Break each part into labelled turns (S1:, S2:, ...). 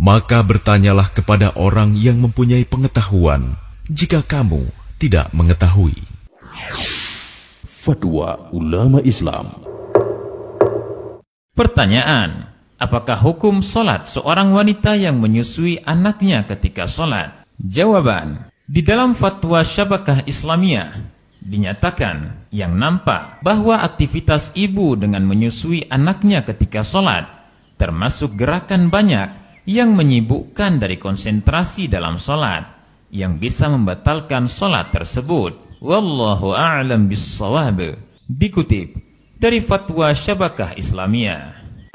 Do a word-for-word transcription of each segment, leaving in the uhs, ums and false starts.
S1: Maka bertanyalah kepada orang yang mempunyai pengetahuan, jika kamu tidak mengetahui.
S2: Fatwa Ulama Islam.
S3: Pertanyaan: apakah hukum solat seorang wanita yang menyusui anaknya ketika solat? Jawaban: di dalam fatwa Syabakah Islamiyah dinyatakan yang nampak bahwa aktivitas ibu dengan menyusui anaknya ketika solat termasuk gerakan banyak yang menyibukkan dari konsentrasi dalam solat yang bisa membatalkan solat tersebut. Wallahu a'lam bissawab. Dikutip dari fatwa Syabakah Islamiyah.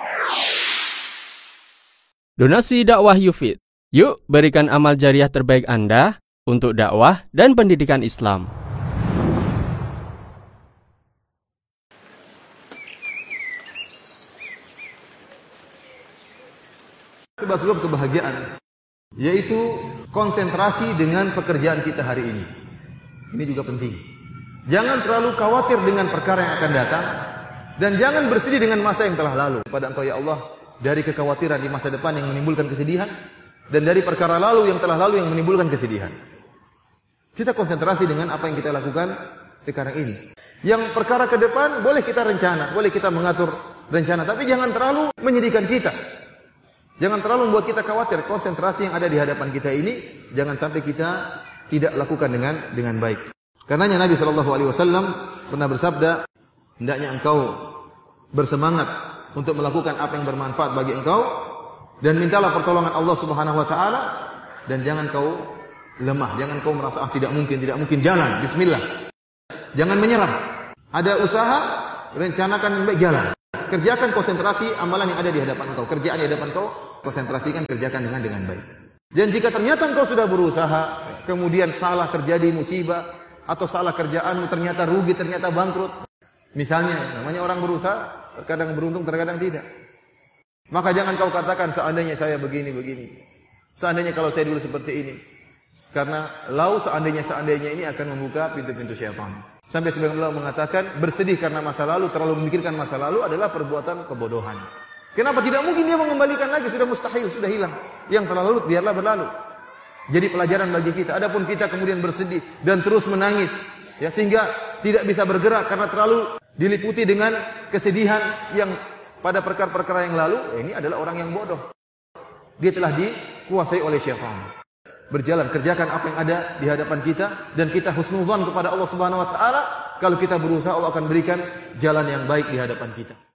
S4: Donasi dakwah Yufid. Yuk berikan amal jariah terbaik Anda untuk dakwah dan pendidikan Islam.
S5: Sebab-sebab kebahagiaan, yaitu konsentrasi dengan pekerjaan kita hari ini. Ini juga penting. Jangan terlalu khawatir dengan perkara yang akan datang, dan jangan bersedih dengan masa yang telah lalu. Pada Engkau ya Allah, dari kekhawatiran di masa depan yang menimbulkan kesedihan, dan dari perkara lalu yang telah lalu yang menimbulkan kesedihan. Kita konsentrasi dengan apa yang kita lakukan sekarang ini. Yang perkara ke depan boleh kita rencana, boleh kita mengatur rencana, tapi jangan terlalu menyedihkan kita. Jangan terlalu membuat kita khawatir. Konsentrasi yang ada di hadapan kita ini jangan sampai kita tidak lakukan dengan dengan baik. Karenanya Nabi shallallahu alaihi wasallam pernah bersabda, hendaknya engkau bersemangat untuk melakukan apa yang bermanfaat bagi engkau, dan mintalah pertolongan Allah Subhanahu wa taala, dan jangan kau lemah, jangan kau merasa ah tidak mungkin, tidak mungkin, jalan, bismillah. Jangan menyerah. Ada usaha, rencanakan yang baik, jalan. Kerjakan konsentrasi amalan yang ada di hadapan engkau, kerjaan di hadapan engkau, konsentrasikan, kerjakan dengan dengan baik. Dan jika ternyata engkau sudah berusaha, kemudian salah, terjadi musibah, atau salah kerjaanmu, ternyata rugi, ternyata bangkrut. Misalnya, namanya orang berusaha, terkadang beruntung, terkadang tidak. Maka jangan kau katakan, seandainya saya begini, begini. Seandainya kalau saya dulu seperti ini. Karena lau seandainya-seandainya ini akan membuka pintu-pintu syaitan. Sampai sebagian ulama mengatakan, bersedih karena masa lalu, terlalu memikirkan masa lalu adalah perbuatan kebodohan. Kenapa tidak mungkin dia mengembalikan lagi? Sudah mustahil, sudah hilang. Yang telah lalu, biarlah berlalu. Jadi pelajaran bagi kita. Adapun kita kemudian bersedih dan terus menangis, ya, sehingga tidak bisa bergerak karena terlalu diliputi dengan kesedihan yang pada perkara-perkara yang lalu, ya, ini adalah orang yang bodoh. Dia telah dikuasai oleh syaitan. Berjalan, kerjakan apa yang ada di hadapan kita, dan kita husnudzan kepada Allah Subhanahu wa taala. Kalau kita berusaha, Allah akan berikan jalan yang baik di hadapan kita.